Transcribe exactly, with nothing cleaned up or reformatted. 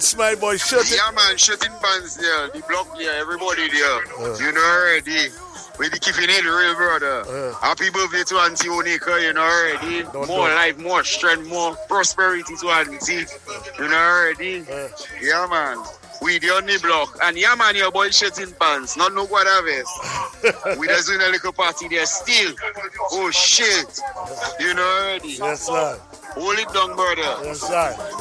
Smile boy, shut it. Yeah, man, shutting pants there. The block there, everybody there. Uh. You know already. With the keeping it real, brother. Uh. Happy birthday to Auntie Onika, you know already. Don't more do. life, more strength, more prosperity to Auntie. You know already. Uh. Yeah, man. We the only block. And yeah, man, your boy shutting pants. Not no what have We just doing a little party there still. Oh, shit. You know already. Yes, sir. Hold it down, brother. Yes, sir.